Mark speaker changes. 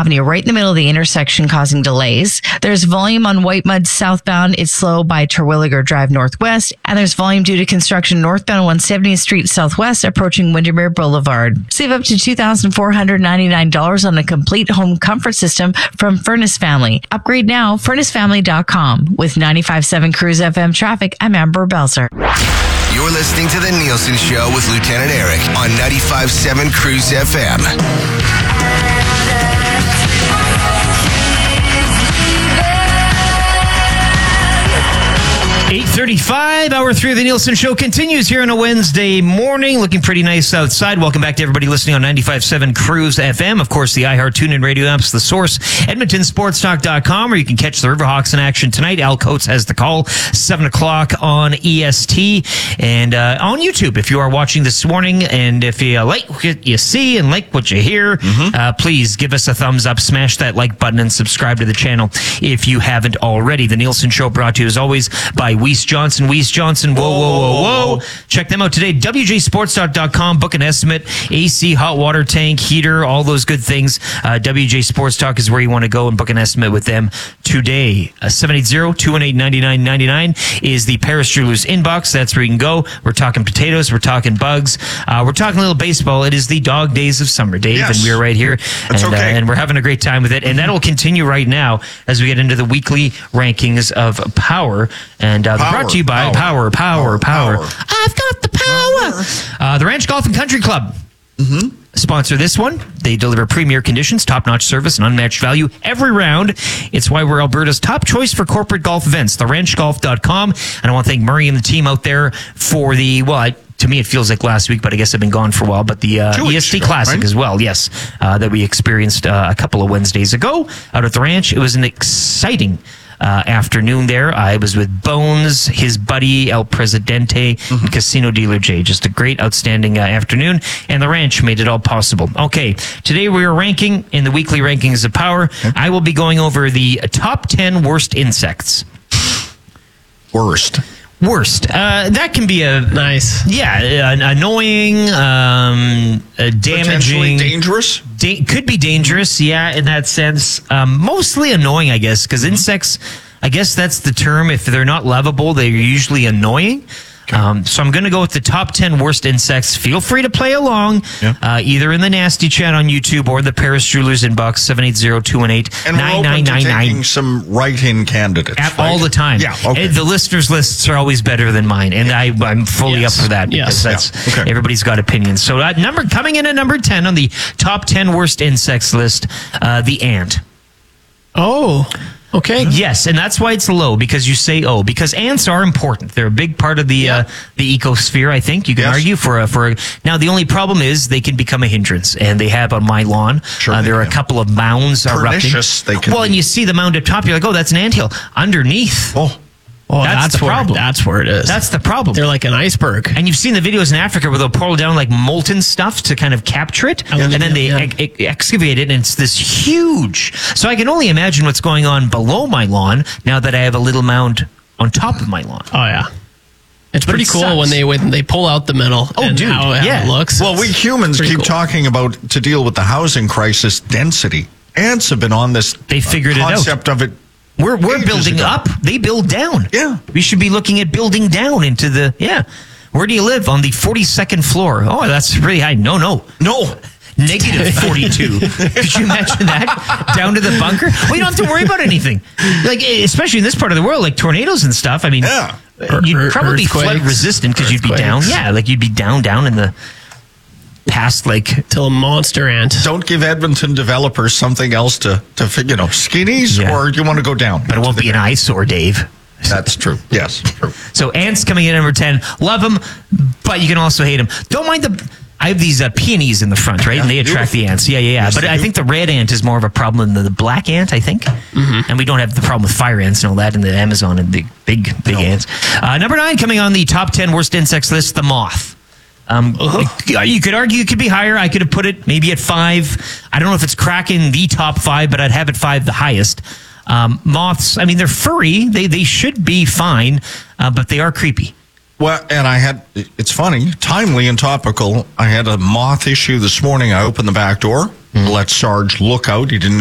Speaker 1: Avenue, right in the middle of the intersection, causing delays. There's volume on White Mud southbound. It's slow by Terwilliger Drive northwest. And there's volume due to construction northbound 170th Street southwest, approaching Windermere Boulevard. Save up to $2,499 on a complete home comfort system from Furnace Family. Upgrade now, furnacefamily.com. With 95.7 Cruise FM traffic, I'm Amber Belzer.
Speaker 2: You're listening to The Nielsen Show with Lieutenant Eric on 95.7 Cruise FM.
Speaker 3: 8:35, hour 3 of the Nielsen Show continues here on a Wednesday morning. Looking pretty nice outside. Welcome back to everybody listening on 95.7 Cruise FM. Of course, the iHeart TuneIn radio apps, The Source, EdmontonSportsTalk.com, where you can catch the Riverhawks in action tonight. Al Coates has the call, 7 o'clock on EST, and on YouTube if you are watching this morning. And if you like what you see and like what you hear, please give us a thumbs up, smash that like button, and subscribe to the channel if you haven't already. The Nielsen Show brought to you, as always, by Weiss Johnson. Weiss Johnson, whoa. Check them out today. WJSportsTalk.com. Book an estimate. AC, hot water tank, heater, all ththose good things. WJ Sports Talk is where you want to go and book an estimate with them today. 780-218-9999 is the Paris Jewelers inbox. That's where you can go. We're talking potatoes. We're talking bugs. We're talking a little baseball. It is the dog days of summer, Dave,
Speaker 4: yes.
Speaker 3: and we're right here.
Speaker 4: That's okay.
Speaker 3: And we're having a great time with it. And that'll continue right now as we get into the weekly rankings of Power. And they're brought to you by Power. I've got the power. The Ranch Golf and Country Club. Sponsor this one. They deliver premier conditions, top-notch service, and unmatched value every round. It's why we're Alberta's top choice for corporate golf events. TheRanchGolf.com. And I want to thank Murray and the team out there for the, to me, it feels like last week, but I guess I've been gone for a while. But the EST Classic, right? As well, yes, that we experienced a couple of Wednesdays ago out at the ranch. It was an exciting afternoon there. I was with Bones, his buddy El Presidente, and Casino Dealer J. Just a great, outstanding afternoon, and the ranch made it all possible. Okay, today we are ranking in the weekly rankings of Power. I will be going over the top 10 worst insects.
Speaker 4: Worst.
Speaker 3: That can be a nice, annoying, damaging,
Speaker 4: potentially dangerous.
Speaker 3: Could be dangerous, in that sense. Mostly annoying, I guess, because insects, I guess that's the term. If they're not lovable, they're usually annoying. So I'm going to go with the top 10 worst insects. Feel free to play along, either in the Nasty Chat on YouTube or the Paris Jewelers inbox, 780-218-9999.
Speaker 4: And we're open to taking some write-in candidates.
Speaker 3: All the time.
Speaker 4: Yeah, okay.
Speaker 3: The listeners' lists are always better than mine, and I'm fully up for that. Because everybody's got opinions. So coming in at number 10 on the top 10 worst insects list, the ant.
Speaker 5: Oh, okay.
Speaker 3: Yes, and that's why it's low, because you say because ants are important. They're a big part of the ecosphere, I think. You can argue for now, the only problem is they can become a hindrance, and they have on my lawn. There are a couple of mounds
Speaker 4: pernicious
Speaker 3: erupting. And you see the mound up top, you're like, that's an anthill. Underneath. That's the problem.
Speaker 5: That's where it is.
Speaker 3: That's the problem.
Speaker 5: They're like an iceberg.
Speaker 3: And you've seen the videos in Africa where they'll pour down like molten stuff to kind of capture it. And then they excavate it, and it's this huge. So I can only imagine what's going on below my lawn now that I have a little mound on top of my lawn.
Speaker 5: Oh, yeah. It's pretty cool when they pull out the metal and how it looks.
Speaker 4: Well, we humans keep talking about, to deal with the housing crisis, density. Ants have been on this
Speaker 3: they figured
Speaker 4: concept
Speaker 3: it out.
Speaker 4: of it.
Speaker 3: We're building up. They build down.
Speaker 4: Yeah.
Speaker 3: We should be looking at building down into the, Where do you live? On the 42nd floor. Oh, that's really high. No. Negative 42. Could you imagine that? Down to the bunker? Well, you don't have to worry about anything. Like, especially in this part of the world, like tornadoes and stuff. I mean, you'd probably be flood resistant because you'd be down. Yeah, like you'd be down in the past, like
Speaker 5: till a monster ant.
Speaker 4: Don't give Edmonton developers something else to skinnies, or you want to go down.
Speaker 3: But it won't be an eyesore, Dave.
Speaker 4: That's true. Yes, true.
Speaker 3: So ants coming in at number 10. Love them, but you can also hate them. Don't mind I have these peonies in the front, right? And they attract the ants. Yeah. Yes, but I think the red ant is more of a problem than the black ant, I think. And we don't have the problem with fire ants and all that in the Amazon and the big ants. Number 9, coming on the top 10 worst insects list, the moth. You could argue it could be higher. I could have put it maybe at 5. I don't know if it's cracking the top 5, but I'd have it 5 the highest. Moths, I mean, they're furry. They should be fine, but they are creepy.
Speaker 4: Well, and it's funny, timely and topical. I had a moth issue this morning. I opened the back door, let Sarge look out. He didn't